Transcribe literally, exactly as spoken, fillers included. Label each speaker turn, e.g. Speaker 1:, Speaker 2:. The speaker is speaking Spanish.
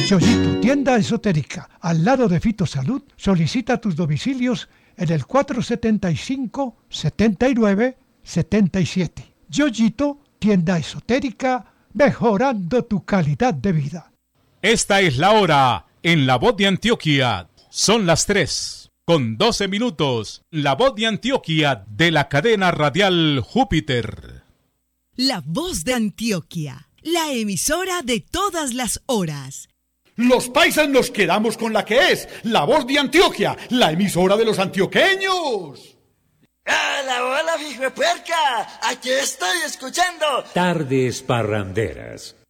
Speaker 1: Yoyito, tienda esotérica, al lado de Fitosalud. Solicita tus domicilios en el cuatro setenta y cinco, setenta y nueve, setenta y siete. Yoyito, tienda esotérica, mejorando tu calidad de vida.
Speaker 2: Esta es la hora en La Voz de Antioquia. Son las tres con doce minutos. La Voz de Antioquia de la cadena radial Júpiter.
Speaker 3: La Voz de Antioquia, la emisora de todas las horas.
Speaker 4: Los paisas nos quedamos con la que es La Voz de Antioquia, la emisora de los antioqueños.
Speaker 5: ¡Hola, hola, hijo de puerca! Aquí estoy escuchando
Speaker 6: Tardes Parranderas.